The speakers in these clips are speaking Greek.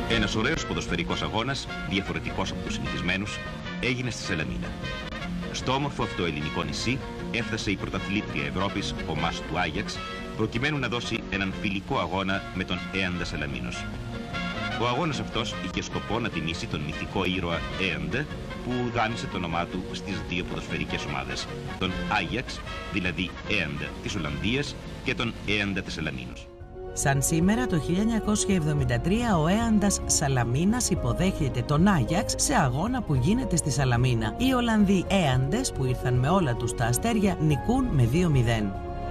Ένας ωραίος ποδοσφαιρικός αγώνας, διαφορετικός από τους συνηθισμένους, έγινε στη Σαλαμίνα. Στο όμορφο αυτό ελληνικό νησί έφτασε η πρωταθλήτρια Ευρώπης, ο ΜΑΣ του Άγιαξ, προκειμένου να δώσει έναν φιλικό αγώνα με τον Έαντα Σαλαμίνος. Ο αγώνας αυτός είχε σκοπό να τιμήσει τον μυθικό ήρωα Έαντα, που δάνεισε το όνομά του στις δύο ποδοσφαιρικές ομάδες, τον Άγιαξ, δηλαδή Έαντα της Ολλανδίας, και τον Έαντα της Σαλαμίνος. Σαν σήμερα το 1973 ο Έαντας Σαλαμίνας υποδέχεται τον Άγιαξ σε αγώνα που γίνεται στη Σαλαμίνα. Οι Ολλανδοί Έαντες που ήρθαν με όλα τους τα αστέρια νικούν με 2-0.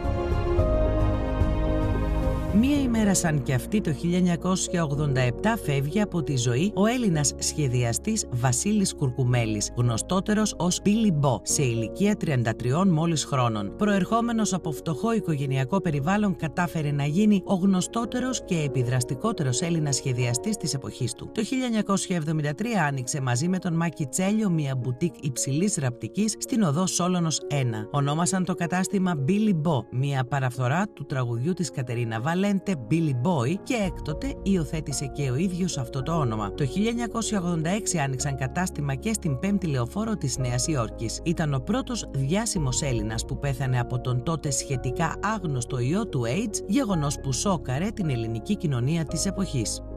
Μία ημέρα σαν κι αυτή το 1987 φεύγει από τη ζωή ο Έλληνας σχεδιαστής Βασίλης Κουρκουμέλης, γνωστότερος ως Billy Bo, σε ηλικία 33 μόλις χρόνων. Προερχόμενος από φτωχό οικογενειακό περιβάλλον, κατάφερε να γίνει ο γνωστότερος και επιδραστικότερος Έλληνας σχεδιαστής της εποχής του. Το 1973 άνοιξε μαζί με τον Μάκη Τσέλιο μία μπουτίκ υψηλής ραπτικής στην οδό Σόλωνος 1. Ονόμασαν το κατάστημα Billy Bo, μία παραφθορά του τραγουδιού της Κατερίνα Βαλέντε Billy Boy, και έκτοτε υιοθέτησε και ο ίδιος αυτό το όνομα. Το 1986 άνοιξαν κατάστημα και στην 5η λεωφόρο της Νέας Υόρκης. Ήταν ο πρώτος διάσημος Έλληνας που πέθανε από τον τότε σχετικά άγνωστο ιό του AIDS, γεγονός που σόκαρε την ελληνική κοινωνία της εποχής.